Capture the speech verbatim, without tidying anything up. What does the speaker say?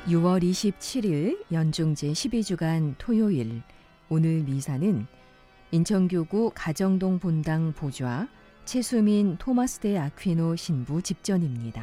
유월 이십칠일 연중 제십이 주간 토요일. 오늘 미사는 인천교구 가정동 본당 보좌 최수민 토마스 대 아퀴노 신부 집전입니다.